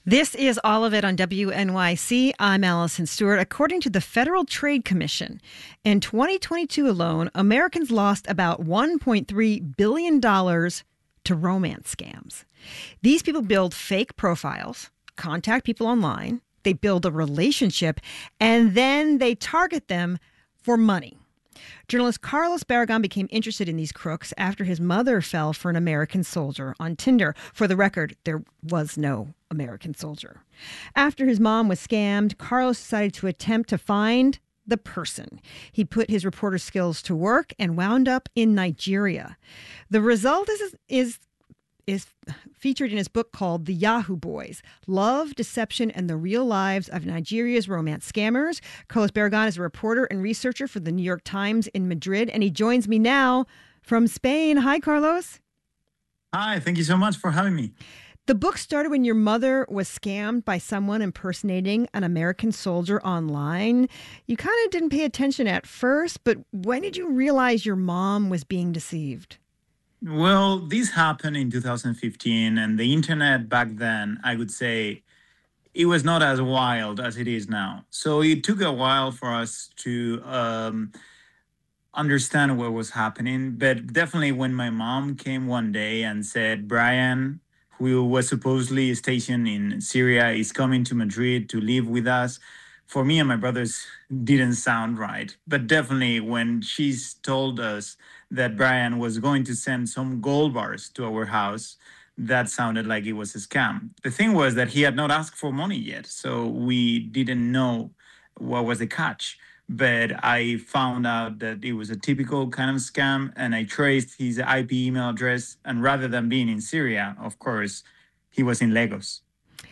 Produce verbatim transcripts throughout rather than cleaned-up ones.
This is All of It on W N Y C. I'm Allison Stewart. According to the Federal Trade Commission, in twenty twenty-two alone, Americans lost about one point three billion dollars to romance scams. These people build fake profiles, contact people online, they build a relationship, and then they target them for money. Journalist Carlos Barragan became interested in these crooks after his mother fell for an American soldier on Tinder. For the record, there was no American soldier. After his mom was scammed, Carlos decided to attempt to find the person. He put his reporter skills to work and wound up in Nigeria. The result is is is featured in his book called The Yahoo Boys, Love, Deception, and the Real Lives of Nigeria's Romance Scammers. Carlos Barragan is a reporter and researcher for the New York Times in Madrid, and he joins me now from Spain. Hi, Carlos. Hi, thank you so much for having me. The book started when your mother was scammed by someone impersonating an American soldier online. You kind of didn't pay attention at first, but when did you realize your mom was being deceived? Well, this happened in two thousand fifteen, and the internet back then, I would say, it was not as wild as it is now. So it took a while for us to um, understand what was happening. But definitely when my mom came one day and said, Brian, who was supposedly stationed in Syria, is coming to Madrid to live with us, for me and my brothers didn't sound right. But definitely when she's told us that Brian was going to send some gold bars to our house, that sounded like it was a scam. The thing was that he had not asked for money yet, so we didn't know what was the catch. But I found out that it was a typical kind of scam, and I traced his I P email address, and rather than being in Syria, of course, he was in Lagos.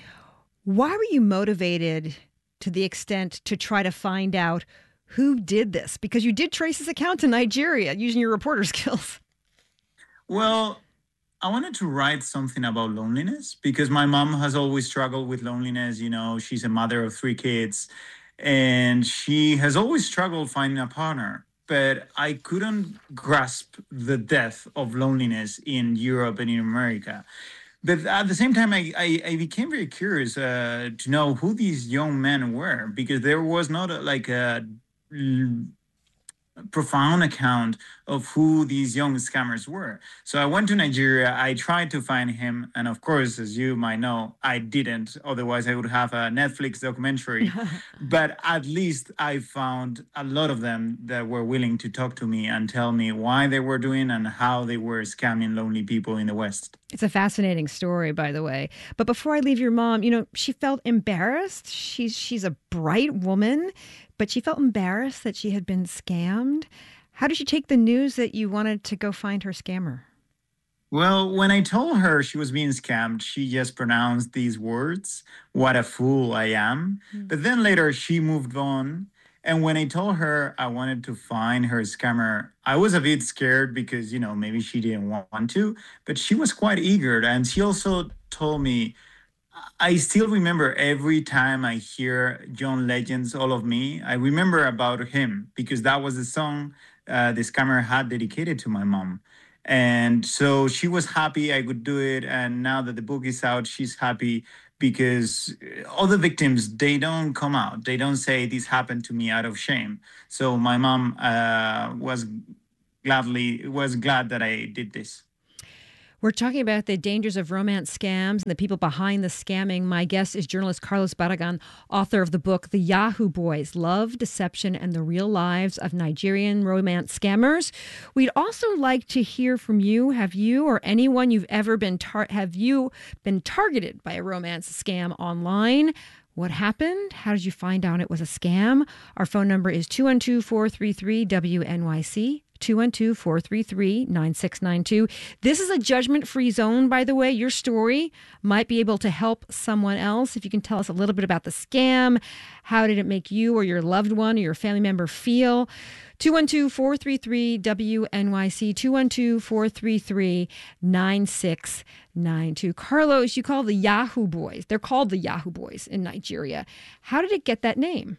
Why were you motivated to the extent to try to find out who did this? Because you did trace his account to Nigeria using your reporter skills. Well, I wanted to write something about loneliness because my mom has always struggled with loneliness. You know, she's a mother of three kids and she has always struggled finding a partner. But I couldn't grasp the depth of loneliness in Europe and in America. But at the same time, I, I, I became very curious uh, to know who these young men were, because there was not a, like a l- profound account of who these young scammers were. So I went to Nigeria, I tried to find him, and of course, as you might know, I didn't. Otherwise, I would have a Netflix documentary. But at least I found a lot of them that were willing to talk to me and tell me why they were doing and how they were scamming lonely people in the West. It's a fascinating story, by the way. But before I leave your mom, you know, she felt embarrassed. She's she's a bright woman, but she felt embarrassed that she had been scammed. How did she take the news that you wanted to go find her scammer? Well, when I told her she was being scammed, she just pronounced these words, what a fool I am. Mm. But then later she moved on. And when I told her I wanted to find her scammer, I was a bit scared because, you know, maybe she didn't want to, but she was quite eager. And she also told me, I still remember every time I hear John Legend's All of Me, I remember about him because that was the song uh, the scammer had dedicated to my mom. And so she was happy I could do it. And now that the book is out, she's happy because all the victims, they don't come out. They don't say this happened to me out of shame. So my mom uh, was gladly was glad that I did this. We're talking about the dangers of romance scams and the people behind the scamming. My guest is journalist Carlos Barragan, author of the book, The Yahoo Boys, Love, Deception, and the Real Lives of Nigerian Romance Scammers. We'd also like to hear from you. Have you or anyone you've ever been, tar- have you been targeted by a romance scam online? What happened? How did you find out it was a scam? Our phone number is two one two, four three three, W N Y C. two one two, four three three, nine six nine two. This is a judgment-free zone, by the way. Your story might be able to help someone else. If you can tell us a little bit about the scam, how did it make you or your loved one or your family member feel? two one two, four three three, W N Y C, two one two, four three three, nine six nine two. Carlos, you call the Yahoo Boys. They're called the Yahoo Boys in Nigeria. How did it get that name?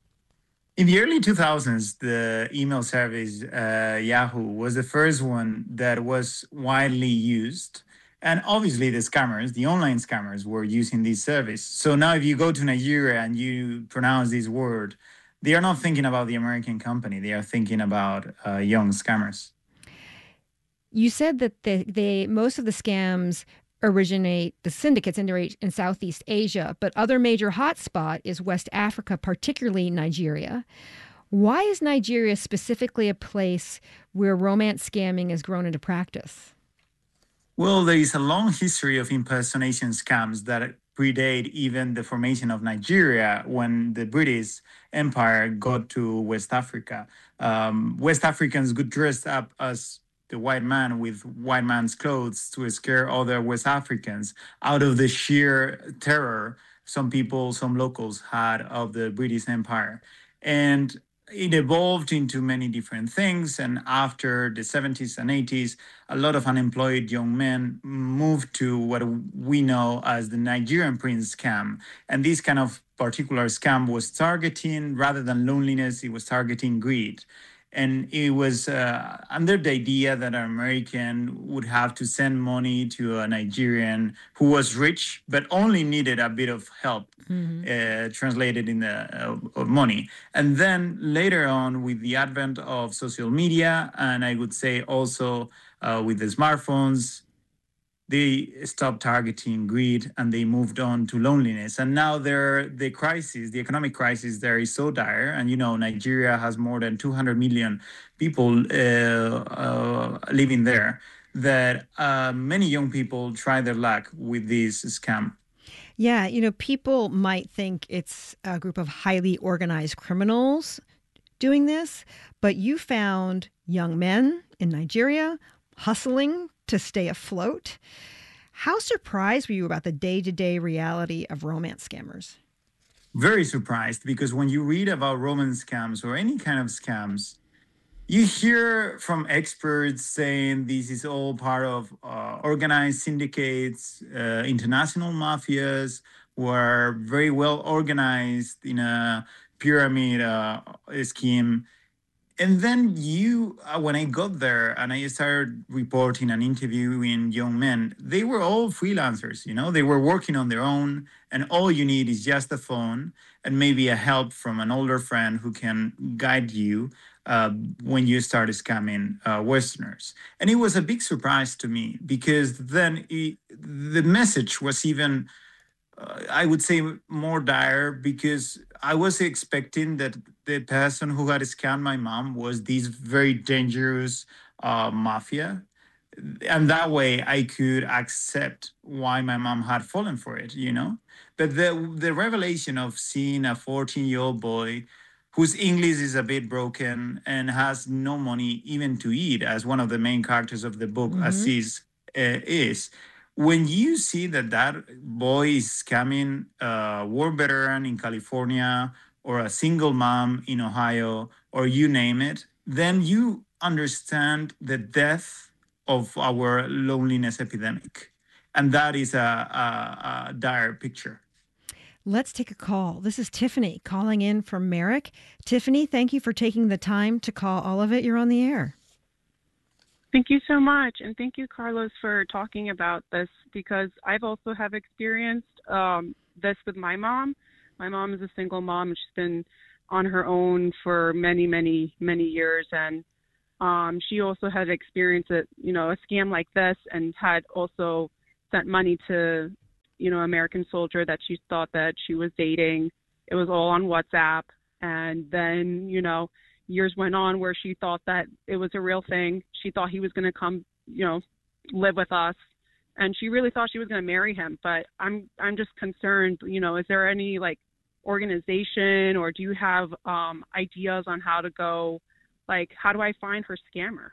In the early two thousands, the email service uh, Yahoo was the first one that was widely used. And obviously, the scammers, the online scammers, were using this service. So now, if you go to Nigeria and you pronounce this word, they are not thinking about the American company. They are thinking about uh, young scammers. You said that the, they most of the scams originate, the syndicates originate in Southeast Asia, but other major hotspot is West Africa, particularly Nigeria. Why is Nigeria specifically a place where romance scamming has grown into practice? Well, there is a long history of impersonation scams that predate even the formation of Nigeria when the British Empire got to West Africa. Um, West Africans got dressed up as the white man with white man's clothes to scare other West Africans out of the sheer terror some people, some locals had of the British Empire. And it evolved into many different things. And after the seventies and eighties, a lot of unemployed young men moved to what we know as the Nigerian Prince scam. And this kind of particular scam was targeting, rather than loneliness, it was targeting greed. And it was uh, under the idea that an American would have to send money to a Nigerian who was rich, but only needed a bit of help, mm-hmm. uh, translated in the uh, of money. And then later on, with the advent of social media, and I would say also uh, with the smartphones, they stopped targeting greed and they moved on to loneliness. And now they're, the crisis, the economic crisis there is so dire. And, you know, Nigeria has more than two hundred million people uh, uh, living there, that uh, many young people try their luck with this scam. Yeah, you know, people might think it's a group of highly organized criminals doing this, but you found young men in Nigeria hustling to stay afloat. How surprised were you about the day-to-day reality of romance scammers? Very surprised, because when you read about romance scams or any kind of scams, you hear from experts saying this is all part of uh, organized syndicates, uh, international mafias who are very well organized in a pyramid uh, scheme. And then you, uh, when I got there and I started reporting and interviewing young men, they were all freelancers, you know, they were working on their own. And all you need is just a phone and maybe a help from an older friend who can guide you uh, when you start scamming uh, Westerners. And it was a big surprise to me, because then it, the message was even, uh, I would say, more dire, because I was expecting that the person who had scammed my mom was this very dangerous uh, mafia. And that way I could accept why my mom had fallen for it, you know? But the, the revelation of seeing a fourteen year old boy whose English is a bit broken and has no money even to eat, as one of the main characters of the book, mm-hmm. Aziz, uh, is. When you see that that boy is scamming a war veteran in California or a single mom in Ohio, or you name it, then you understand the depth of our loneliness epidemic. And that is a, a, a dire picture. Let's take a call. This is Tiffany calling in from Merrick. Tiffany, thank you for taking the time to call all of it. You're on the air. Thank you so much. And thank you, Carlos, for talking about this, because I've also have experienced um, this with my mom. My mom is a single mom, and she's been on her own for many, many, many years. And um, she also had experienced a, you know, a scam like this, and had also sent money to, you know, American soldier that she thought that she was dating. It was all on WhatsApp. And then, you know, years went on where she thought that it was a real thing. She thought he was going to come, you know, live with us. And she really thought she was going to marry him. But I'm I'm just concerned, you know, is there any like organization, or do you have um, ideas on how to go, like, how do I find her scammer?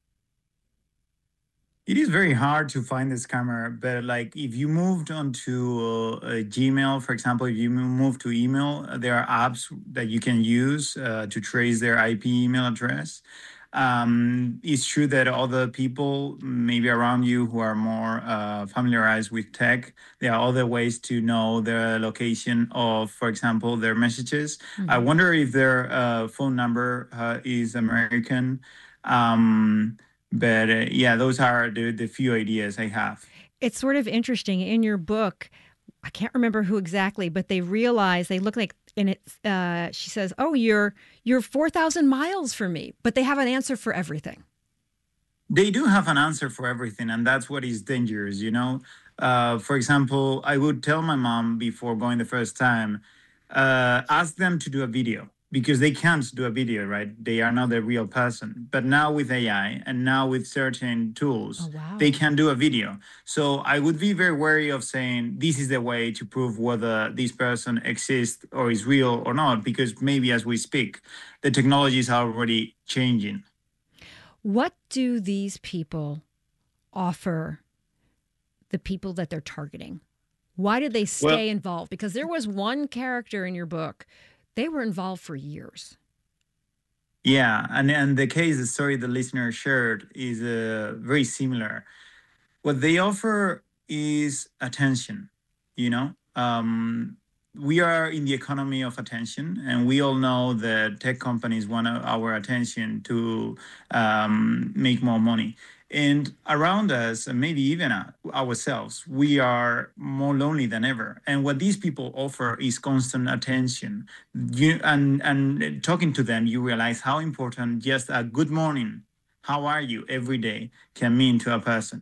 It is very hard to find the scammer, but like if you moved onto uh, Gmail, for example, if you move to email, there are apps that you can use uh, to trace their I P email address. Um, it's true that other people maybe around you who are more uh, familiarized with tech, there are other ways to know the location of, for example, their messages. Mm-hmm. I wonder if their uh, phone number uh, is American. Um, But uh, yeah, those are the, the few ideas I have. It's sort of interesting in your book. I can't remember who exactly, but they realize they look like, and it's. Uh, she says, "Oh, you're you're four thousand miles from me," but they have an answer for everything. They do have an answer for everything, and that's what is dangerous, you know. Uh, for example, I would tell my mom before going the first time, uh, ask them to do a video because they can't do a video, right? They are not a real person. But now with A I and now with certain Oh tools, they wow. can do a video. So I would be very wary of saying this is the way to prove whether this person exists or is real or not, because maybe as we speak, the technologies are already changing. What do these people offer the people that they're targeting? Why did they Well, stay involved? Because there was one character in your book, they were involved for years. yeah, and and the case, the story the listener shared is uh, very similar. What they offer is attention. You know, um, we are in the economy of attention, and we all know that tech companies want our attention to um, make more money. And around us, and maybe even uh, ourselves, we are more lonely than ever. And what these people offer is constant attention. You and and talking to them, you realize how important just a good morning, how are you every day can mean to a person.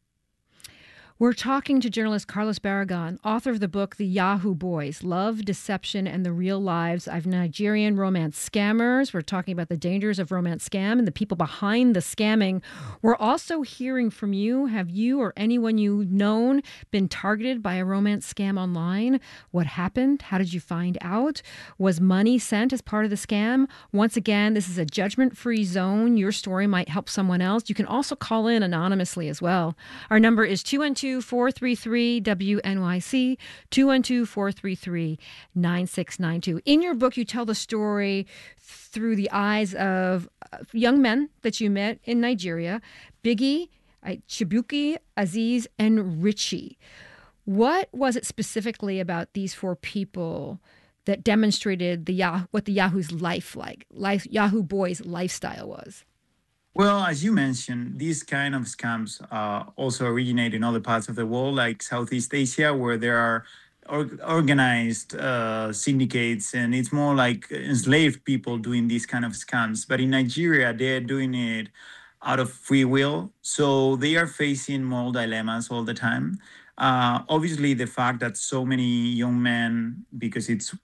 We're talking to journalist Carlos Barragan, author of the book The Yahoo Boys Love, Deception, and the Real Lives of Nigerian Romance Scammers. We're talking about the dangers of romance scam and the people behind the scamming. We're also hearing from you. Have you or anyone you've known been targeted by a romance scam online? What happened? How did you find out? Was money sent as part of the scam? Once again, this is a judgment-free zone. Your story might help someone else. You can also call in anonymously as well. Our number is two one two, four three three, W N Y C, two one two, four three three, nine six nine two. In your book, you tell the story through the eyes of uh, young men that you met in Nigeria, Biggie, uh, Chibuki, Aziz, and Richie. What was it specifically about these four people that demonstrated the Yah- what the Yahoo's life like, life Yahoo Boys lifestyle was? Well, as you mentioned, these kind of scams uh, also originate in other parts of the world, like Southeast Asia, where there are or- organized uh, syndicates, and it's more like enslaved people doing these kind of scams. But in Nigeria, they're doing it out of free will, so they are facing moral dilemmas all the time. Uh, obviously, the fact that so many young men, because it's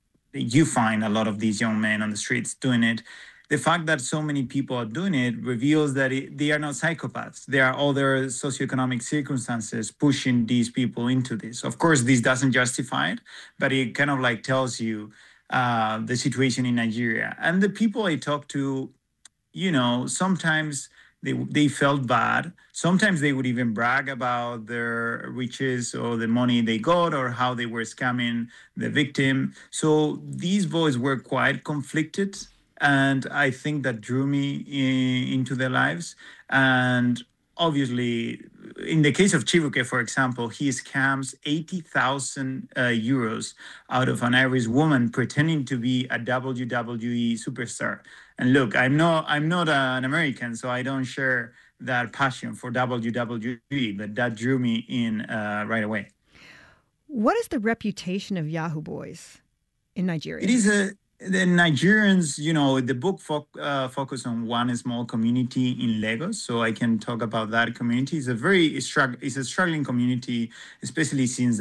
you find a lot of these young men on the streets doing it. The fact that so many people are doing it reveals that it, they are not psychopaths. There are other socioeconomic circumstances pushing these people into this. Of course, this doesn't justify it, but it kind of like tells you uh, the situation in Nigeria. And the people I talk to, you know, sometimes they they felt bad. Sometimes they would even brag about their riches or the money they got or how they were scamming the victim. So these boys were quite conflicted, and I think that drew me in, into their lives. And obviously, in the case of Chibuke, for example, he scams eighty thousand uh, euros out of an Irish woman pretending to be a W W E superstar. And look, I'm not I'm not an American, so I don't share that passion for W W E, but that drew me in uh, right away. What is the reputation of Yahoo Boys in It Nigeria? is a the Nigerians, you know, the book fo- uh, focus on one small community in Lagos, so I can talk about that community. It's a very strugg- it's a struggling community, especially since